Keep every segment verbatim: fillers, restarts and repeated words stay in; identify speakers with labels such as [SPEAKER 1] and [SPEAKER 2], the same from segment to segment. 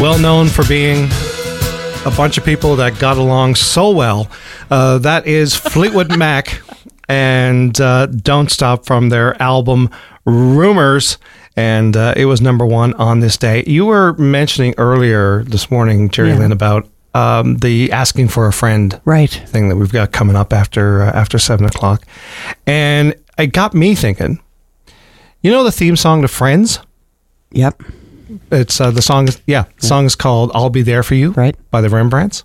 [SPEAKER 1] well known for being a bunch of people that got along so well. Uh, that is Fleetwood Mac and uh, Don't Stop from their album Rumors. And uh, it was number one on this day. You were mentioning earlier this morning, Jerry
[SPEAKER 2] yeah.
[SPEAKER 1] Lynn, about um, the asking for a friend
[SPEAKER 2] right.
[SPEAKER 1] thing that we've got coming up after uh, after seven o'clock. And it got me thinking, you know the theme song to Friends?
[SPEAKER 2] Yep.
[SPEAKER 1] It's uh, the song, is, yeah, the
[SPEAKER 2] yeah.
[SPEAKER 1] song is called I'll Be There For You
[SPEAKER 2] right.
[SPEAKER 1] by the Rembrandts.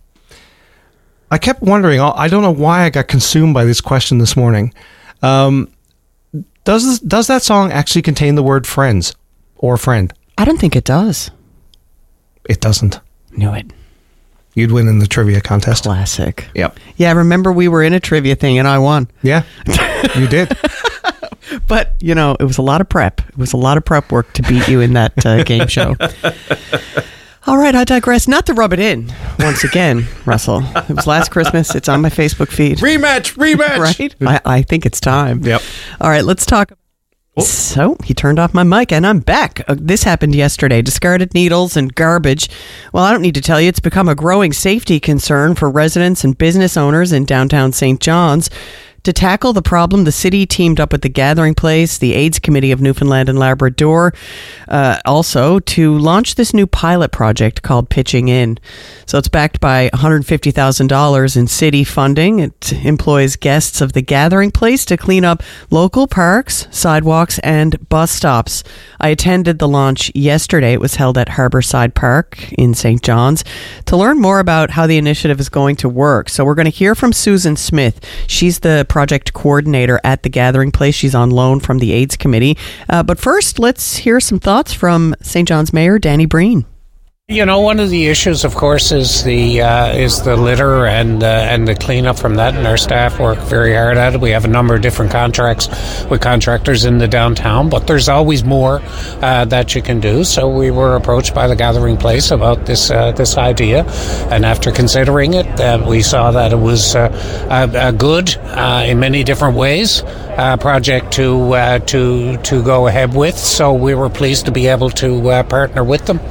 [SPEAKER 1] I kept wondering, I don't know why I got consumed by this question this morning. Um, does this, does that song actually contain the word friends or friend?
[SPEAKER 2] I don't think it does.
[SPEAKER 1] It doesn't.
[SPEAKER 2] Knew it.
[SPEAKER 1] You'd win in the trivia contest.
[SPEAKER 2] Classic.
[SPEAKER 1] Yep.
[SPEAKER 2] Yeah, I remember we were in a trivia thing and I won.
[SPEAKER 1] Yeah, you did.
[SPEAKER 2] But, you know, it was a lot of prep. It was a lot of prep work to beat you in that uh, game show. All right, I digress. Not to rub it in once again, Russell. It was last Christmas. It's on my Facebook feed.
[SPEAKER 1] Rematch, rematch.
[SPEAKER 2] Right? I, I think it's time.
[SPEAKER 1] Yep.
[SPEAKER 2] All right, let's talk.
[SPEAKER 1] Oh.
[SPEAKER 2] So he turned off my mic and I'm back. Uh, this happened yesterday. Discarded needles and garbage. Well, I don't need to tell you, it's become a growing safety concern for residents and business owners in downtown Saint John's. To tackle the problem, the city teamed up with the Gathering Place, the AIDS Committee of Newfoundland and Labrador, uh, also to launch this new pilot project called Pitching In. So it's backed by one hundred fifty thousand dollars in city funding. It employs guests of the Gathering Place to clean up local parks, sidewalks, and bus stops. I attended the launch yesterday. It was held at Harborside Park in Saint John's. To learn more about how the initiative is going to work, so we're going to hear from Susan Smith. She's the project coordinator at the Gathering Place. She's on loan from the AIDS Committee. Uh, but first, let's hear some thoughts from Saint John's Mayor Danny Breen.
[SPEAKER 3] You know, one of the issues, of course, is the uh, is the litter and uh, and the cleanup from that, and our staff work very hard at it. We have a number of different contracts with contractors in the downtown, but there's always more uh, that you can do. So we were approached by the Gathering Place about this uh, this idea, and after considering it, uh, we saw that it was uh, a, a good, uh, in many different ways, uh, project to uh, to to go ahead with. So we were pleased to be able to uh, partner with them.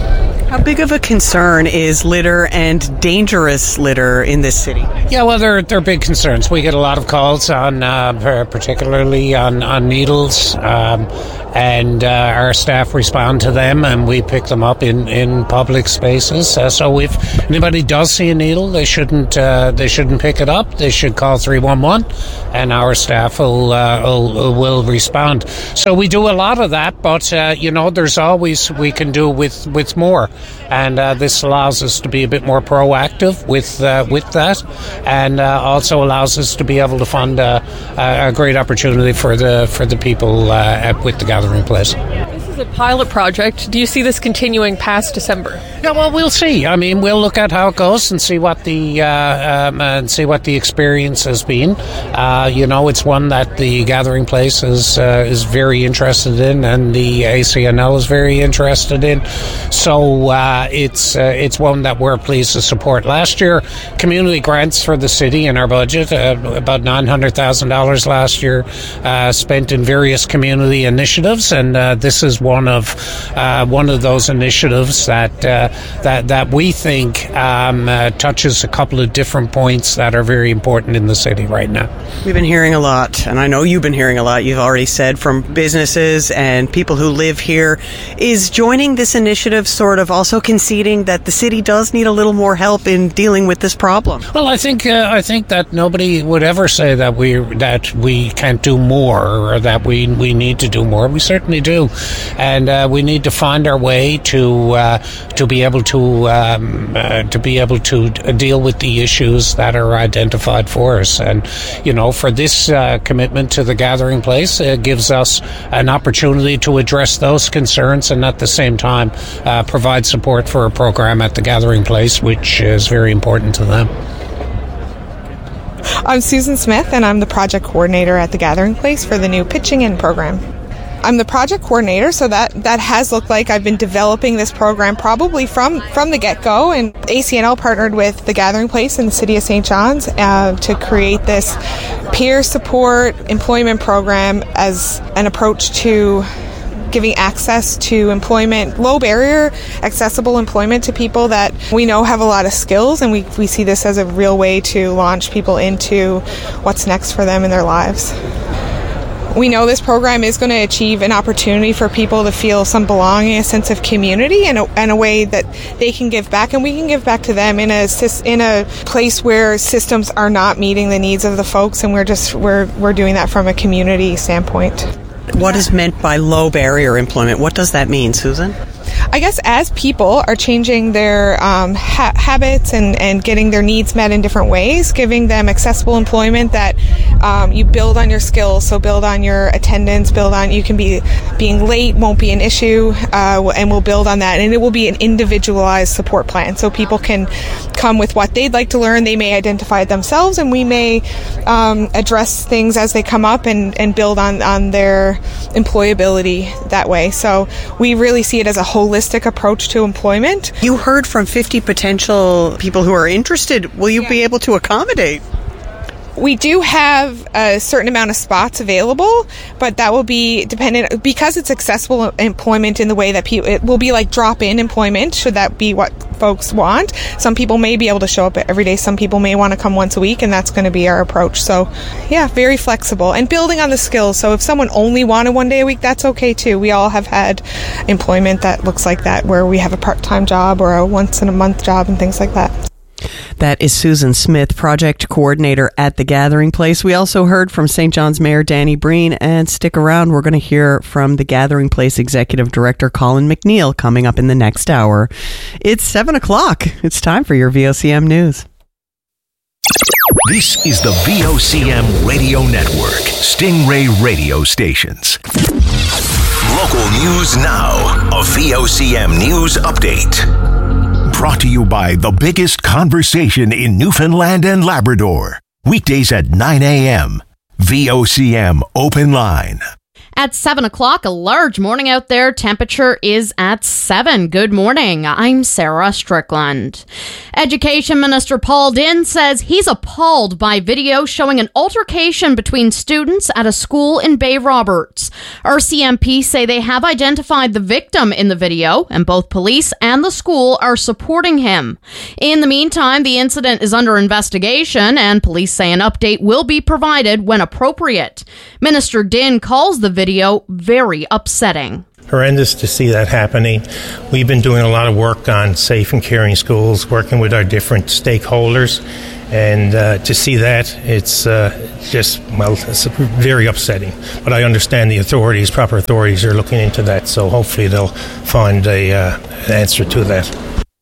[SPEAKER 2] How big of a concern is litter and dangerous litter in this city?
[SPEAKER 3] Yeah, well, they're they're big concerns. We get a lot of calls on, uh, particularly on on needles, um, and uh, our staff respond to them, and we pick them up in, in public spaces. Uh, so if anybody does see a needle, they shouldn't uh, they shouldn't pick it up. They should call three one one, and our staff will uh, will, will respond. So we do a lot of that, but uh, you know, there's always we can do with with more. And uh, this allows us to be a bit more proactive with uh, with that, and uh, also allows us to be able to fund uh, a great opportunity for the for the people uh, at, with the Gathering Place.
[SPEAKER 4] This is a pilot project. Do you see this continuing past December?
[SPEAKER 3] Yeah, well, we'll see. I mean, we'll look at how it goes and see what the uh, um, and see what the experience has been. Uh, you know, it's one that the Gathering Place is uh, is very interested in, and the A C N L is very interested in. So uh, it's uh, it's one that we're pleased to support. Last year, community grants for the city in our budget, uh, about nine hundred thousand dollars last year, uh, spent in various community initiatives, and uh, this is one of uh, one of those initiatives that uh, that that we think um, uh, touches a couple of different points that are very important in the city right now.
[SPEAKER 2] We've been hearing a lot, and I know you've been hearing a lot, you've already said, from businesses and people who live here. Is joining this initiative sort of also conceding that the city does need a little more help in dealing with this problem?
[SPEAKER 3] Well, I think uh, I think that nobody would ever say that we that we can't do more or that we we need to do more. We certainly do, and uh, we need to find our way to uh, to be able to um, uh, to be able to deal with the issues that are identified for us. And you know, for this uh, commitment to the Gathering Place, it gives us an opportunity to address those concerns and at the same time uh, provide support for a program at the Gathering Place, which is very important to them.
[SPEAKER 5] I'm Susan Smith, and I'm the project coordinator at the Gathering Place for the new Pitching In program. I'm the project coordinator, so that, that has looked like I've been developing this program probably from, from the get-go, and A C N L partnered with the Gathering Place in the city of Saint John's uh, to create this peer support employment program as an approach to giving access to employment, low barrier, accessible employment to people that we know have a lot of skills, and we, we see this as a real way to launch people into what's next for them in their lives. We know this program is going to achieve an opportunity for people to feel some belonging, a sense of community, and a, and a way that they can give back, and we can give back to them in a in a place where systems are not meeting the needs of the folks, and we're just we're we're doing that from a community standpoint.
[SPEAKER 2] What is meant by low barrier employment? What does that mean, Susan?
[SPEAKER 5] I guess as people are changing their um, ha- habits and, and getting their needs met in different ways, giving them accessible employment that um, you build on your skills, so build on your attendance, build on, you can be, being late won't be an issue, uh, and we'll build on that, and it will be an individualized support plan, so people can come with what they'd like to learn. They may identify it themselves, and we may um, address things as they come up and, and build on, on their employability that way. So we really see it as a holistic approach to employment.
[SPEAKER 2] You heard from fifty potential people who are interested. Will you yeah. be able to accommodate?
[SPEAKER 5] We do have a certain amount of spots available, but that will be dependent, because it's accessible employment in the way that people, it will be like drop-in employment, should that be what folks want. Some people may be able to show up every day, some people may want to come once a week, and that's going to be our approach. So yeah, very flexible and building on the skills. So if someone only wanted one day a week, that's okay too. We all have had employment that looks like that, where we have a part-time job or a once in a month job and things like that.
[SPEAKER 2] That is Susan Smith, project coordinator at The Gathering Place. We also heard from Saint John's Mayor Danny Breen, and stick around. We're going to hear from The Gathering Place Executive Director Colin McNeil coming up in the next hour. It's seven o'clock. It's time for your V O C M News.
[SPEAKER 6] This is the V O C M Radio Network, Stingray Radio Stations. Local news now, a V O C M News Update. Brought to you by the biggest conversation in Newfoundland and Labrador. Weekdays at nine a.m. V O C M Open Line.
[SPEAKER 7] At seven o'clock, a large morning out there. Temperature is at seven. Good morning. I'm Sarah Strickland. Education Minister Paul Dinn says he's appalled by video showing an altercation between students at a school in Bay Roberts. R C M P say they have identified the victim in the video, and both police and the school are supporting him. In the meantime, the incident is under investigation, and police say an update will be provided when appropriate. Minister Dinn calls the video video very upsetting.
[SPEAKER 8] Horrendous to see that happening. We've been doing a lot of work on safe and caring schools, working with our different stakeholders, and uh, to see that, it's uh, just, well, it's very upsetting. But I understand the authorities, proper authorities, are looking into that, so hopefully they'll find a uh, an answer to that.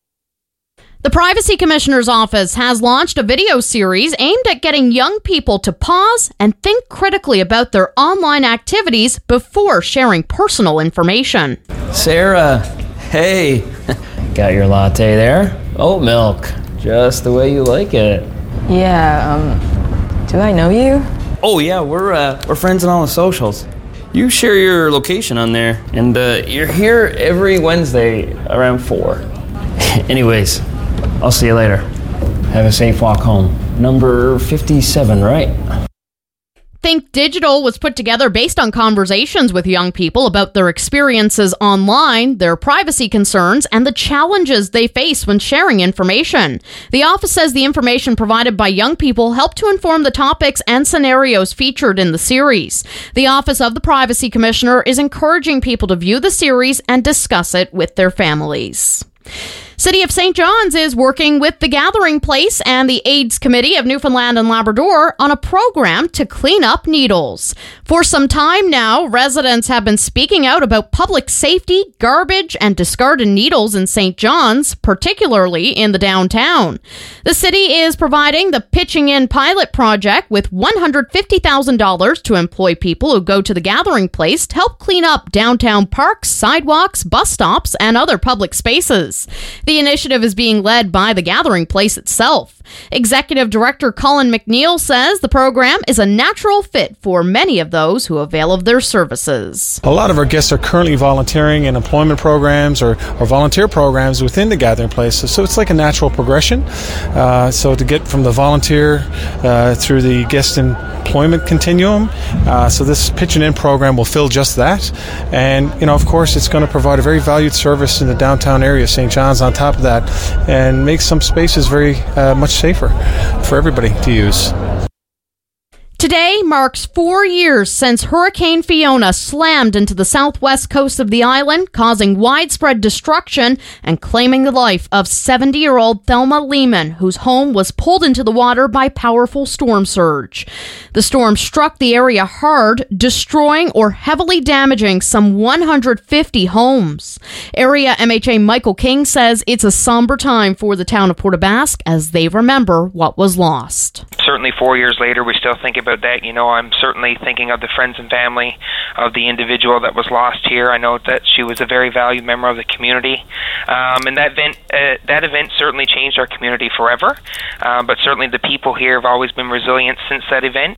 [SPEAKER 7] The Privacy Commissioner's Office has launched a video series aimed at getting young people to pause and think critically about their online activities before sharing personal information.
[SPEAKER 9] Sarah, hey, got your latte there? Oat milk, just the way you like it.
[SPEAKER 10] Yeah, um, do I know you?
[SPEAKER 9] Oh yeah, we're uh, we're friends on all the socials. You share your location on there, and uh, you're here every Wednesday around four. Anyways, I'll see you later. Have a safe walk home. Number fifty-seven, right?
[SPEAKER 7] Think Digital was put together based on conversations with young people about their experiences online, their privacy concerns, and the challenges they face when sharing information. The office says the information provided by young people helped to inform the topics and scenarios featured in the series. The Office of the Privacy Commissioner is encouraging people to view the series and discuss it with their families. City of Saint John's is working with The Gathering Place and the AIDS Committee of Newfoundland and Labrador on a program to clean up needles. For some time now, residents have been speaking out about public safety, garbage, and discarded needles in Saint John's, particularly in the downtown. The city is providing the Pitching In pilot project with one hundred fifty thousand dollars to employ people who go to The Gathering Place to help clean up downtown parks, sidewalks, bus stops, and other public spaces. The initiative is being led by the Gathering Place itself. Executive Director Colin McNeil says the program is a natural fit for many of those who avail of their services.
[SPEAKER 11] A lot of our guests are currently volunteering in employment programs or, or volunteer programs within the Gathering Place, so, so it's like a natural progression. Uh, so to get from the volunteer uh, through the guest employment continuum, uh, so this Pitching In program will fill just that. And, you know, of course, it's going to provide a very valued service in the downtown area of Saint John's on top of that, and make some spaces very uh, much safer for everybody to use.
[SPEAKER 7] Today marks four years since Hurricane Fiona slammed into the southwest coast of the island, causing widespread destruction and claiming the life of seventy-year-old Thelma Lehman, whose home was pulled into the water by powerful storm surge. The storm struck the area hard, destroying or heavily damaging some one hundred fifty homes. Area M H A Michael King says it's a somber time for the town of Port aux Basques as they remember what was lost.
[SPEAKER 12] Certainly four years later, we still think about that. You know, I'm certainly thinking of the friends and family of the individual that was lost here. I know that she was a very valued member of the community, um, and that event, uh, that event certainly changed our community forever, uh, but certainly the people here have always been resilient since that event.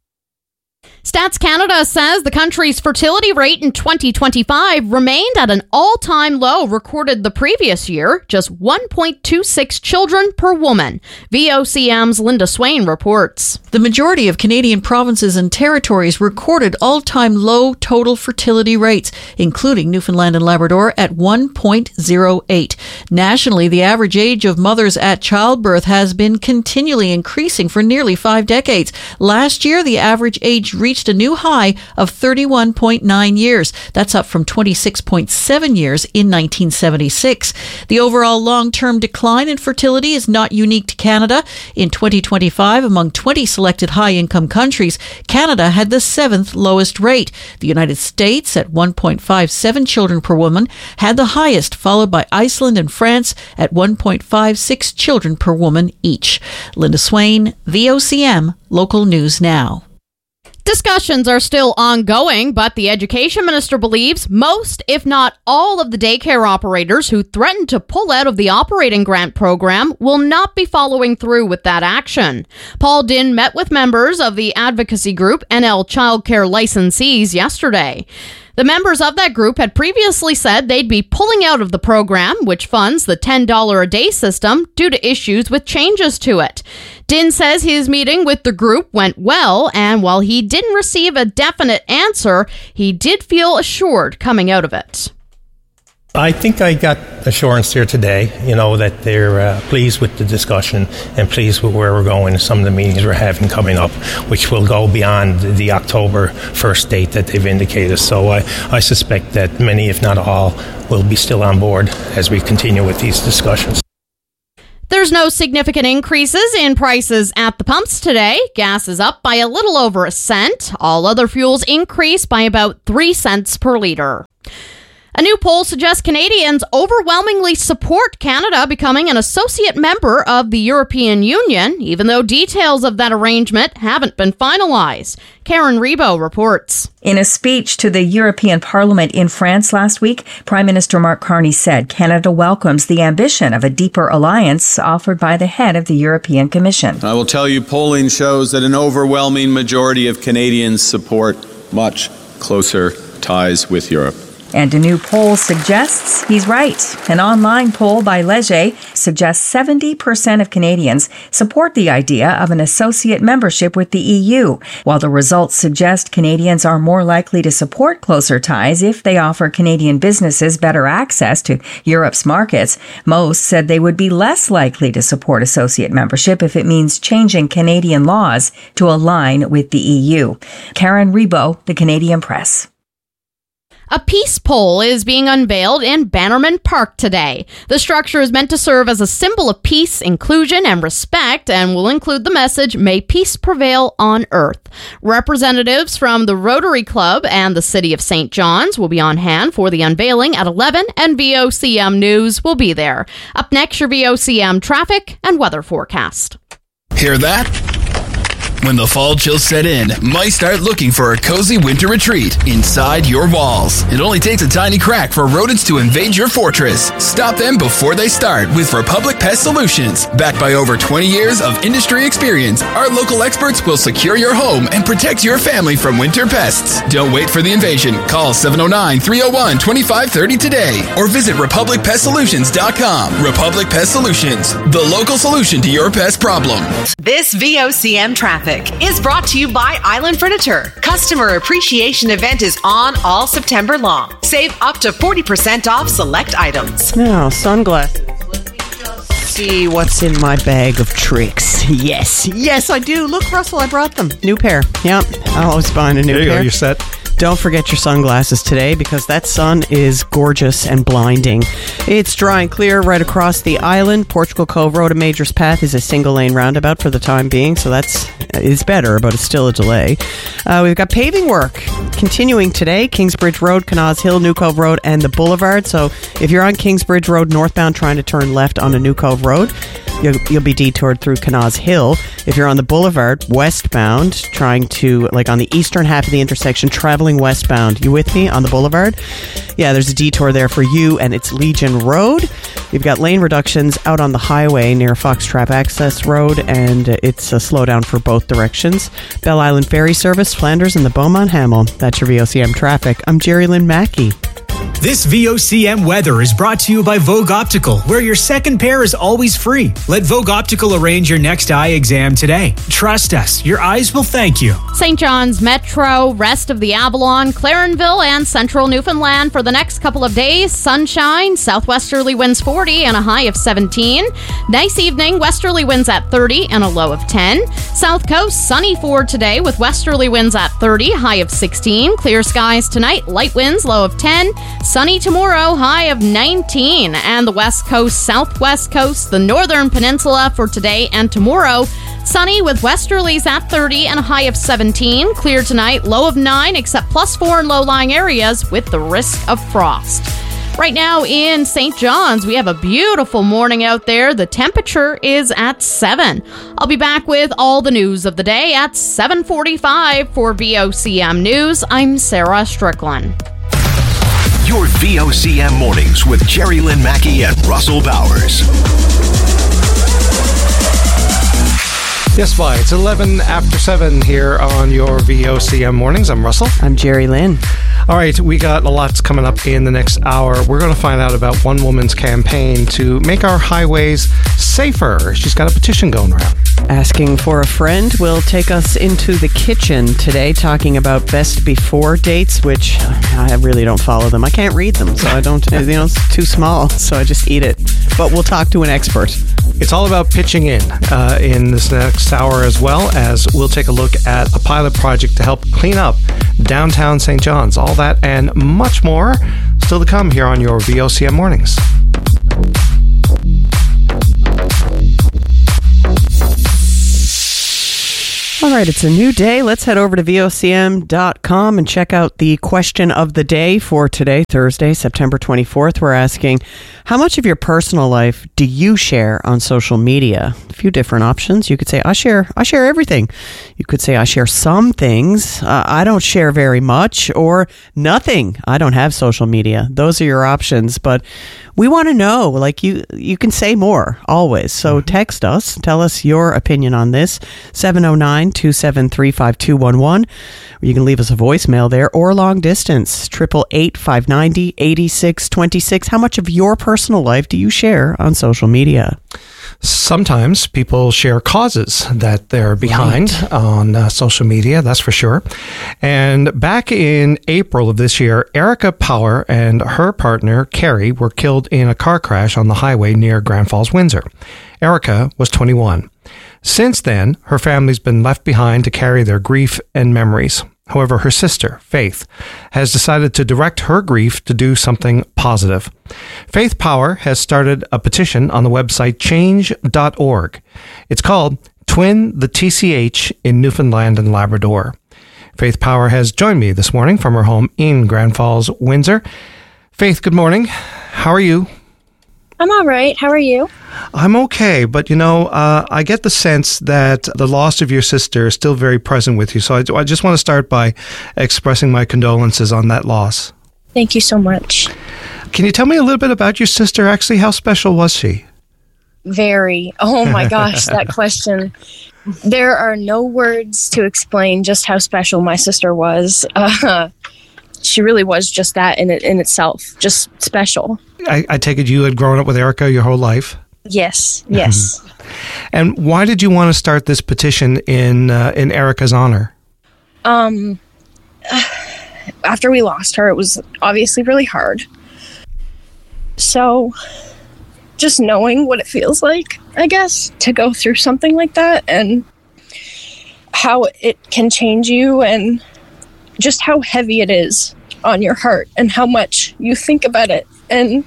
[SPEAKER 7] Stats Canada says the country's fertility rate in twenty twenty-five remained at an all-time low recorded the previous year, just one point two six children per woman. V O C M's Linda Swain reports.
[SPEAKER 13] The majority of Canadian provinces and territories recorded all-time low total fertility rates, including Newfoundland and Labrador at one point oh eight. Nationally, the average age of mothers at childbirth has been continually increasing for nearly five decades. Last year, the average age reached a new high of thirty-one point nine years. That's up from twenty-six point seven years in nineteen seventy-six. The overall long-term decline in fertility is not unique to Canada. In twenty twenty-five, among twenty selected high-income countries, Canada had the seventh lowest rate. The United States, at one point five seven children per woman, had the highest, followed by Iceland and France at one point five six children per woman each. Linda Swain, V O C M, Local News Now.
[SPEAKER 7] Discussions are still ongoing, but the education minister believes most, if not all, of the daycare operators who threatened to pull out of the operating grant program will not be following through with that action. Paul Dinn met with members of the advocacy group N L Childcare Licensees yesterday. The members of that group had previously said they'd be pulling out of the program, which funds the ten dollars a day system, due to issues with changes to it. Dinn says his meeting with the group went well, and while he didn't receive a definite answer, he did feel assured coming out of it.
[SPEAKER 8] I think I got assurance here today, you know, that they're uh, pleased with the discussion and pleased with where we're going, some of the meetings we're having coming up, which will go beyond the October first date that they've indicated. So I, I suspect that many, if not all, will be still on board as we continue with these discussions.
[SPEAKER 7] There's no significant increases in prices at the pumps today. Gas is up by a little over a cent. All other fuels increase by about three cents per litre. A new poll suggests Canadians overwhelmingly support Canada becoming an associate member of the European Union, even though details of that arrangement haven't been finalized. Karen Rebo reports.
[SPEAKER 14] In a speech to the European Parliament in France last week, Prime Minister Mark Carney said Canada welcomes the ambition of a deeper alliance offered by the head of the European Commission.
[SPEAKER 15] I will tell you, polling shows that an overwhelming majority of Canadians support much closer ties with Europe.
[SPEAKER 14] And a new poll suggests he's right. An online poll by Leger suggests seventy percent of Canadians support the idea of an associate membership with the E U, while the results suggest Canadians are more likely to support closer ties if they offer Canadian businesses better access to Europe's markets. Most said they would be less likely to support associate membership if it means changing Canadian laws to align with the E U. Karen Rebo, The Canadian Press.
[SPEAKER 7] A peace pole is being unveiled in Bannerman Park today. The structure is meant to serve as a symbol of peace, inclusion, and respect, and will include the message, "May peace prevail on earth." Representatives from the Rotary Club and the City of Saint John's will be on hand for the unveiling at eleven, and V O C M News will be there. Up next, your V O C M traffic and weather forecast.
[SPEAKER 6] Hear that?
[SPEAKER 16] When the fall chills set in, might start looking for a cozy winter retreat inside your walls. It only takes a tiny crack for rodents to invade your fortress. Stop them before they start with Republic Pest Solutions. Backed by over twenty years of industry experience, our local experts will secure your home and protect your family from winter pests. Don't wait for the invasion. Call seven oh nine, three oh one, two five three oh today or visit republic pest solutions dot com. Republic Pest Solutions, the local solution to your pest problem.
[SPEAKER 17] This V O C M traffic is brought to you by Island Furniture. Customer Appreciation Event is on all September long. Save up to forty percent off select items.
[SPEAKER 2] Now, sunglasses. Let me just see what's in my bag of tricks. Yes, yes, I do. Look, Russell, I brought them. New pair. Yep, I'm always buying a new
[SPEAKER 1] there you
[SPEAKER 2] pair.
[SPEAKER 1] Go, you're set.
[SPEAKER 2] Don't forget your sunglasses today because that sun is gorgeous and blinding. It's dry and clear right across the island. Portugal Cove Road to Majors Path is a single lane roundabout for the time being, so that's is better, but it's still a delay. Uh, we've got paving work continuing today. Kingsbridge Road, Canals Hill, New Cove Road, and the Boulevard. So if you're on Kingsbridge Road northbound trying to turn left on a New Cove Road, you'll, you'll be detoured through Canals Hill. If you're on the Boulevard westbound trying to, like on the eastern half of the intersection, traveling westbound, you with me on the Boulevard? Yeah, there's a detour there for you, and it's Legion Road. You've got lane reductions out on the highway near Foxtrap Access Road, and it's a slowdown for both directions. Belle Island Ferry Service, Flanders, and the Beaumont Hamel. That's your V O C M traffic. I'm Jerry Lynn Mackey.
[SPEAKER 18] This V O C M weather is brought to you by Vogue Optical, where your second pair is always free. Let Vogue Optical arrange your next eye exam today. Trust us, your eyes will thank you.
[SPEAKER 7] Saint John's Metro, rest of the Avalon, Clarenville, and central Newfoundland for the next couple of days. Sunshine, southwesterly winds forty and a high of seventeen. Nice evening, westerly winds at thirty and a low of ten. South Coast, sunny for today with westerly winds at thirty, high of sixteen. Clear skies tonight, light winds, low of ten. Sunny tomorrow, high of nineteen. And the West Coast, Southwest Coast, the Northern Peninsula for today and tomorrow. Sunny with westerlies at thirty and a high of seventeen. Clear tonight, low of nine, except plus four in low-lying areas with the risk of frost. Right now in Saint John's, we have a beautiful morning out there. The temperature is at seven. I'll be back with all the news of the day at seven forty-five for V O C M News. I'm Sarah Strickland.
[SPEAKER 6] Your V O C M mornings with Jerry Lynn Mackey and Russell Bowers.
[SPEAKER 1] Yes, why? It's eleven after seven here on your V O C M mornings. I'm Russell.
[SPEAKER 2] I'm Jerry Lynn.
[SPEAKER 1] All right, we got a lot coming up in the next hour. We're going to find out about one woman's campaign to make our highways safer. She's got a petition going around.
[SPEAKER 2] Asking for a friend will take us into the kitchen today, talking about best before dates, which I really don't follow them. I can't read them, so I don't, you know, it's too small, so I just eat it. But we'll talk to an expert.
[SPEAKER 1] It's all about pitching in uh, in this next hour, as well as we'll take a look at a pilot project to help clean up downtown Saint John's. All that and much more still to come here on your V O C M mornings.
[SPEAKER 2] All right, it's a new day. Let's head over to V O C M dot com and check out the question of the day for today, Thursday, September twenty-fourth. We're asking, how much of your personal life do you share on social media? A few different options. You could say, I share I share everything. You could say, I share some things. Uh, I don't share very much, or nothing. I don't have social media. Those are your options, but we want to know, like you you can say more, always. So text us, tell us your opinion on this, seven oh nine, two seven three, five two one one. Or you can leave us a voicemail there, or long distance, eight eight eight, five nine zero, eight six two six. How much of your personal life do you share on social media?
[SPEAKER 1] Sometimes people share causes that they're behind right. on uh, social media, that's for sure. And back in April of this year, Erica Power and her partner, Carrie, were killed in a car crash on the highway near Grand Falls, Windsor. Erica was twenty-one. Since then, her family's been left behind to carry their grief and memories. However, her sister, Faith, has decided to direct her grief to do something positive. Faith Power has started a petition on the website change dot org. It's called Twin the T C H in Newfoundland and Labrador. Faith Power has joined me this morning from her home in Grand Falls, Windsor. Faith, good morning. How are you?
[SPEAKER 19] I'm all right. How are you?
[SPEAKER 1] I'm okay, but you know, uh, I get the sense that the loss of your sister is still very present with you. So I, I just want to start by expressing my condolences on that loss.
[SPEAKER 19] Thank you so much.
[SPEAKER 1] Can you tell me a little bit about your sister? Actually, how special was she?
[SPEAKER 19] Very. Oh my gosh, that question. There are no words to explain just how special my sister was. Uh, she really was just that in it, in itself, just special.
[SPEAKER 1] I, I take it you had grown up with Erica your whole life?
[SPEAKER 19] Yes, yes.
[SPEAKER 1] And why did you want to start this petition in uh, in Erica's honor?
[SPEAKER 19] Um, after we lost her, it was obviously really hard. So, just knowing what it feels like, I guess, to go through something like that and how it can change you and just how heavy it is on your heart and how much you think about it and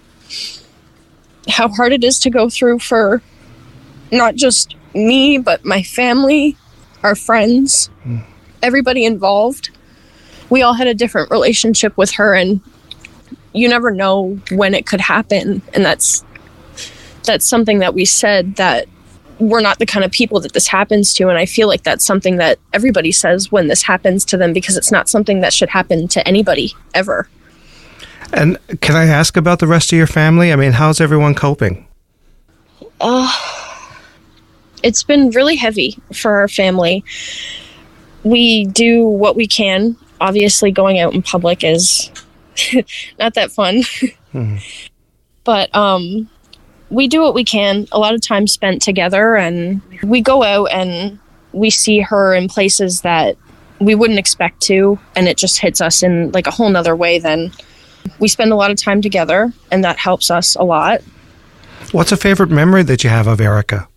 [SPEAKER 19] how hard it is to go through for not just me, but my family, our friends, mm. everybody involved. We all had a different relationship with her, and you never know when it could happen. And that's that's something that we said, that we're not the kind of people that this happens to. And I feel like that's something that everybody says when this happens to them, because it's not something that should happen to anybody ever.
[SPEAKER 1] And can I ask about the rest of your family? I mean, how's everyone coping?
[SPEAKER 19] Uh, it's been really heavy for our family. We do what we can. Obviously, going out in public is not that fun. Mm-hmm. But um, we do what we can. A lot of time spent together, and we go out and we see her in places that we wouldn't expect to, and it just hits us in like a whole nother way then. We spend a lot of time together, and that helps us a lot.
[SPEAKER 1] What's a favorite memory that you have of Erica?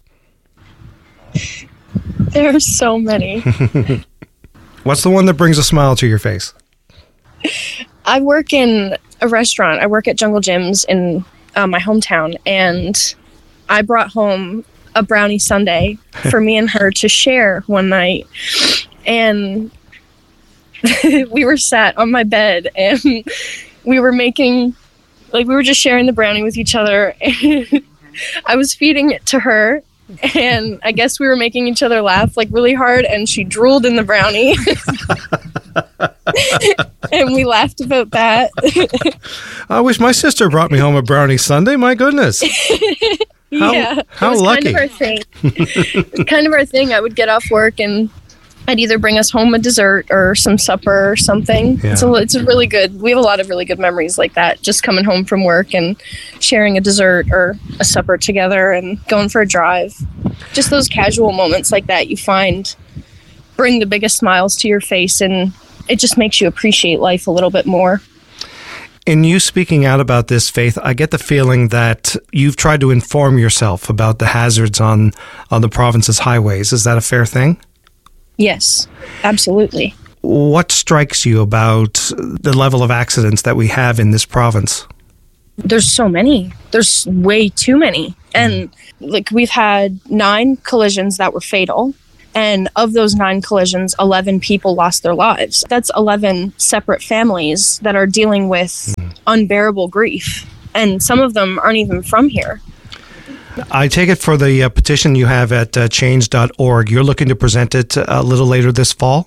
[SPEAKER 19] There are so many.
[SPEAKER 1] What's the one that brings a smile to your face?
[SPEAKER 19] I work in a restaurant. I work at Jungle Gyms in uh, my hometown, and I brought home a brownie sundae for me and her to share one night. And we were sat on my bed, and we were making, like, we were just sharing the brownie with each other. And I was feeding it to her, and I guess we were making each other laugh, like, really hard, and she drooled in the brownie. And we laughed about that.
[SPEAKER 1] I wish my sister brought me home a brownie sundae. My goodness. How,
[SPEAKER 19] yeah.
[SPEAKER 1] How
[SPEAKER 19] it was
[SPEAKER 1] lucky.
[SPEAKER 19] Kind of our thing. It was kind of our thing. I would get off work, and I'd either bring us home a dessert or some supper or something.
[SPEAKER 1] Yeah.
[SPEAKER 19] So it's a really good, we have a lot of really good memories like that, just coming home from work and sharing a dessert or a supper together and going for a drive. Just those casual moments like that you find bring the biggest smiles to your face, and it just makes you appreciate life a little bit more.
[SPEAKER 1] In you speaking out about this, Faith, I get the feeling that you've tried to inform yourself about the hazards on, on the province's highways. Is that a fair thing?
[SPEAKER 19] Yes, absolutely.
[SPEAKER 1] What strikes you about the level of accidents that we have in this province?
[SPEAKER 19] There's so many. There's way too many. And like we've had nine collisions that were fatal. And of those nine collisions, eleven people lost their lives. That's eleven separate families that are dealing with mm. unbearable grief. And some of them aren't even from here.
[SPEAKER 1] I take it for the uh, petition you have at uh, change dot org, you're looking to present it a little later this fall?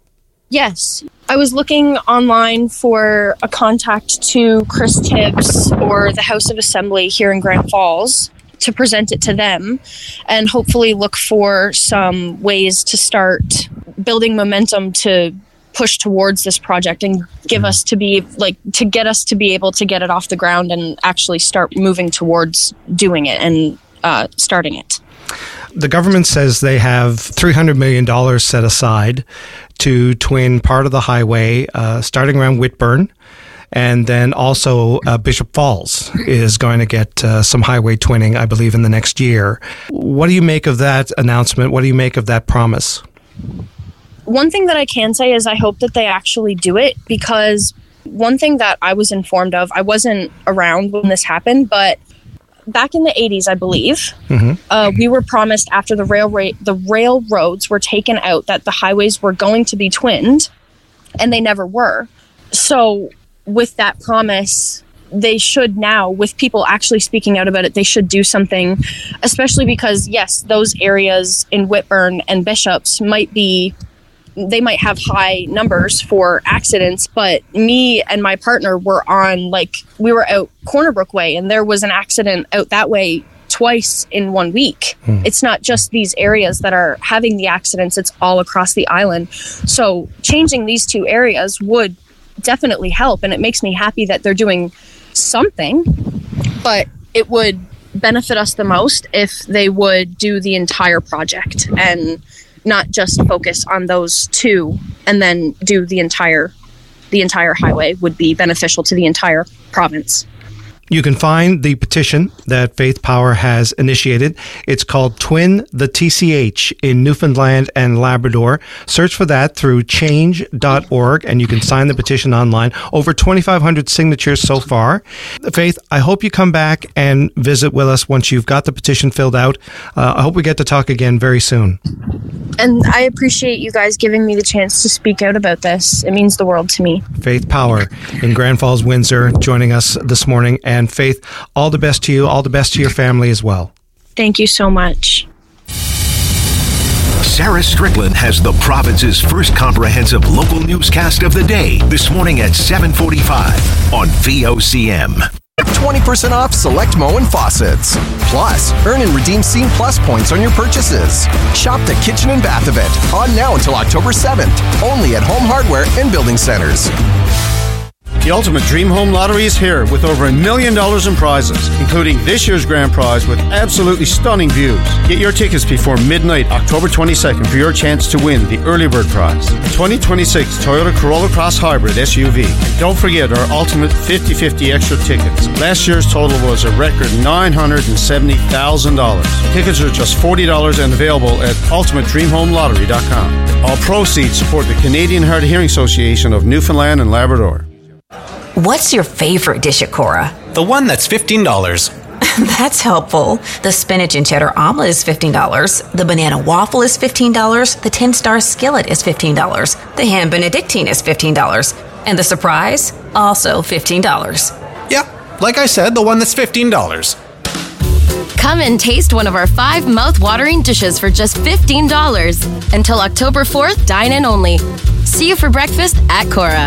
[SPEAKER 19] Yes. I was looking online for a contact to Chris Tibbs or the House of Assembly here in Grand Falls to present it to them, and hopefully look for some ways to start building momentum to push towards this project and give us to be like to get us to be able to get it off the ground and actually start moving towards doing it and uh, starting it.
[SPEAKER 1] The government says they have three hundred million dollars set aside to twin part of the highway uh, starting around Whitburn. And then also uh, Bishop Falls is going to get uh, some highway twinning, I believe, in the next year. What do you make of that announcement? What do you make of that promise?
[SPEAKER 19] One thing that I can say is I hope that they actually do it, because one thing that I was informed of, I wasn't around when this happened, but back in the eighties, I believe, mm-hmm. uh, we were promised after the railway, the railroads were taken out that the highways were going to be twinned, and they never were. So with that promise, they should now, with people actually speaking out about it, they should do something, especially because, yes, those areas in Whitburn and Bishops might be, they might have high numbers for accidents, but me and my partner were on, like, we were out Cornerbrook Way, and there was an accident out that way twice in one week. Hmm. It's not just these areas that are having the accidents, it's all across the island. So changing these two areas would definitely help, and it makes me happy that they're doing something, but it would benefit us the most if they would do the entire project and not just focus on those two, and then do the entire the entire highway would be beneficial to the entire province.
[SPEAKER 1] You can find the petition that Faith Power has initiated. It's called Twin the T C H in Newfoundland and Labrador. Search for that through change dot org, and you can sign the petition online. Over twenty-five hundred signatures so far. Faith, I hope you come back and visit with us once you've got the petition filled out. Uh, I hope we get to talk again very soon.
[SPEAKER 19] And I appreciate you guys giving me the chance to speak out about this. It means the world to me.
[SPEAKER 1] Faith Power in Grand Falls, Windsor, joining us this morning. And Faith, all the best to you, all the best to your family as well.
[SPEAKER 19] Thank you so much.
[SPEAKER 6] Sarah Strickland has the province's first comprehensive local newscast of the day this morning at seven forty-five on V O C M.
[SPEAKER 20] twenty percent off select Moen faucets. Plus, earn and redeem Scene Plus points on your purchases. Shop the Kitchen and Bath event on now until October seventh, only at Home Hardware and Building Centers.
[SPEAKER 21] The Ultimate Dream Home Lottery is here with over a million dollars in prizes, including this year's grand prize with absolutely stunning views. Get your tickets before midnight, October twenty-second, for your chance to win the early bird prize, twenty twenty-six Toyota Corolla Cross Hybrid S U V. And don't forget our Ultimate fifty fifty extra tickets. Last year's total was a record nine hundred seventy thousand dollars. Tickets are just forty dollars and available at ultimate dream home lottery dot com. All proceeds support the Canadian Hard of Hearing Association of Newfoundland and Labrador.
[SPEAKER 22] What's your favorite dish at Cora?
[SPEAKER 23] The one that's fifteen dollars.
[SPEAKER 22] That's helpful. The spinach and cheddar omelet is fifteen dollars. The banana waffle is fifteen dollars. The ten-star skillet is fifteen dollars. The ham benedictine is fifteen dollars. And the surprise? Also fifteen dollars.
[SPEAKER 23] Yeah, like I said, the one that's fifteen dollars.
[SPEAKER 24] Come and taste one of our five mouth-watering dishes for just fifteen dollars. Until October fourth, dine in only. See you for breakfast at Cora.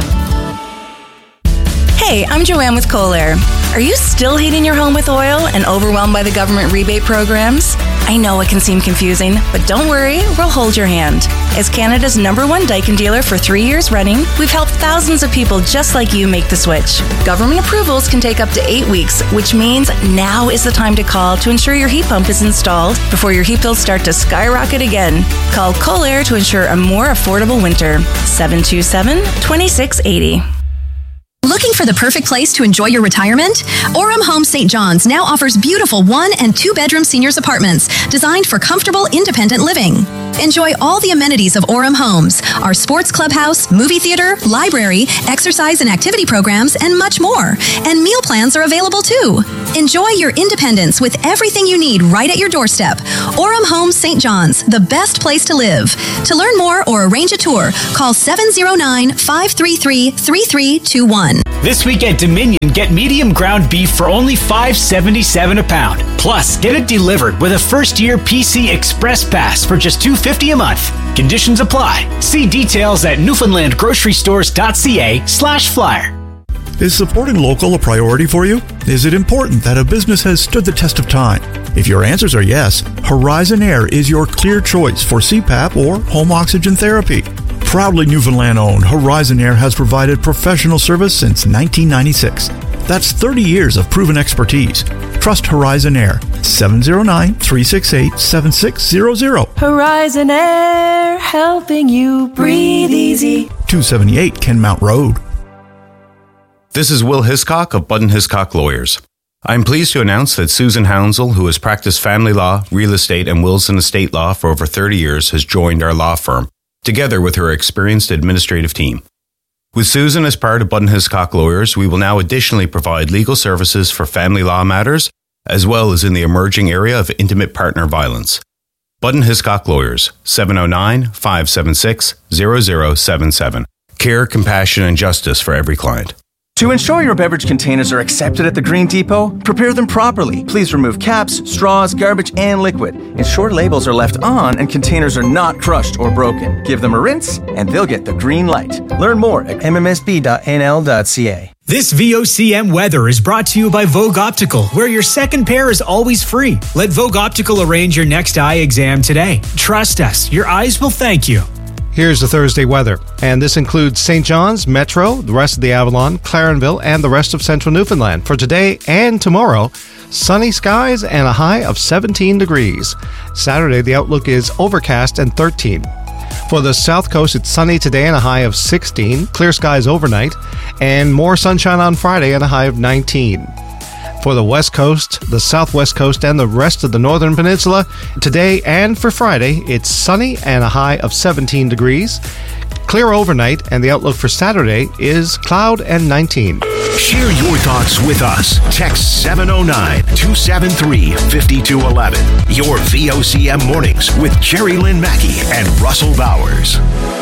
[SPEAKER 25] Hey, I'm Joanne with Kohler. Are you still heating your home with oil and overwhelmed by the government rebate programs? I know it can seem confusing, but don't worry, we'll hold your hand. As Canada's number one Daikin dealer for three years running, we've helped thousands of people just like you make the switch. Government approvals can take up to eight weeks, which means now is the time to call to ensure your heat pump is installed before your heat bills start to skyrocket again. Call Kohler to ensure a more affordable winter. seven two seven, two six eight zero.
[SPEAKER 26] Looking for the perfect place to enjoy your retirement? Orem Home Saint John's now offers beautiful one and two bedroom seniors apartments designed for comfortable, independent living. Enjoy all the amenities of Orem Homes, our sports clubhouse, movie theater, library, exercise and activity programs, and much more. And meal plans are available too. Enjoy your independence with everything you need right at your doorstep. Orem Homes Saint John's, the best place to live. To learn more or arrange a tour, call seven zero nine, five three three, three three two one.
[SPEAKER 18] This week at Dominion, get medium ground beef for only five seventy-seven a pound. Plus, get it delivered with a first-year P C Express Pass for just two fifty a month. Conditions apply. See details at newfoundland grocery stores dot c a slash flyer.
[SPEAKER 27] Is supporting local a priority for you? Is it important that a business has stood the test of time? If your answers are yes, Horizon Air is your clear choice for C PAP or home oxygen therapy. Proudly Newfoundland-owned, Horizon Air has provided professional service since nineteen ninety-six. That's thirty years of proven expertise. Trust Horizon Air. seven zero nine, three six eight, seven six zero zero.
[SPEAKER 28] Horizon Air, helping you breathe easy.
[SPEAKER 27] two seventy-eight Kenmount Road.
[SPEAKER 29] This is Will Hiscock of Budden Hiscock Lawyers. I'm pleased to announce that Susan Hounsell, who has practiced family law, real estate, and wills and estate law for over thirty years, has joined our law firm, together with her experienced administrative team. With Susan as part of Budden Hiscock Lawyers, we will now additionally provide legal services for family law matters, as well as in the emerging area of intimate partner violence. Budden Hiscock Lawyers, seven oh nine, five seven six, zero zero seven seven. Care, compassion, and justice for every client.
[SPEAKER 3] To ensure your beverage containers are accepted at the Green Depot, prepare them properly. Please remove caps, straws, garbage, and liquid. Ensure labels are left on and containers are not crushed or broken. Give them a rinse, and they'll get the green light. Learn more at m m s b dot n l dot c a.
[SPEAKER 18] This V O C M weather is brought to you by Vogue Optical, where your second pair is always free. Let Vogue Optical arrange your next eye exam today. Trust us, your eyes will thank you.
[SPEAKER 1] Here's the Thursday weather, and this includes Saint John's, Metro, the rest of the Avalon, Clarenville, and the rest of central Newfoundland. For today and tomorrow, sunny skies and a high of seventeen degrees. Saturday, the outlook is overcast and thirteen. For the South Coast, it's sunny today and a high of sixteen, clear skies overnight, and more sunshine on Friday and a high of nineteen. For the West Coast, the Southwest Coast, and the rest of the Northern Peninsula, today and for Friday, it's sunny and a high of seventeen degrees. Clear overnight, and the outlook for Saturday is cloud and nineteen.
[SPEAKER 6] Share your thoughts with us. Text seven oh nine, two seven three, five two one one. Your V O C M Mornings with Jerry Lynn Mackey and Russell Bowers.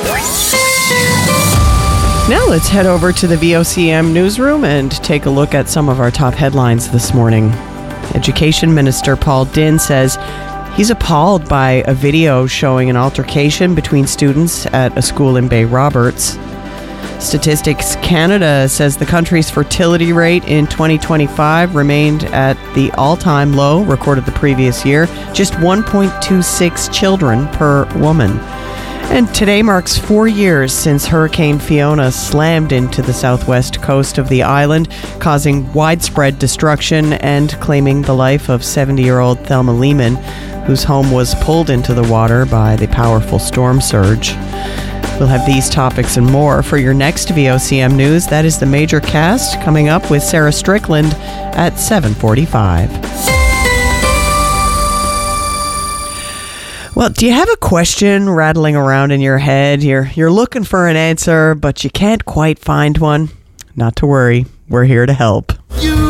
[SPEAKER 2] Now let's head over to the V O C M newsroom and take a look at some of our top headlines this morning. Education Minister Paul Dinn says he's appalled by a video showing an altercation between students at a school in Bay Roberts. Statistics Canada says the country's fertility rate in twenty twenty-five remained at the all-time low recorded the previous year, just one point two six children per woman. And today marks four years since Hurricane Fiona slammed into the southwest coast of the island, causing widespread destruction and claiming the life of seventy-year-old Thelma Lehman, whose home was pulled into the water by the powerful storm surge. We'll have these topics and more for your next V O C M News. That is the Major Cast, coming up with Sarah Strickland at seven forty-five. Well, do you have a question rattling around in your head? You're you're looking for an answer, but you can't quite find one? Not to worry. We're here to help.
[SPEAKER 6] You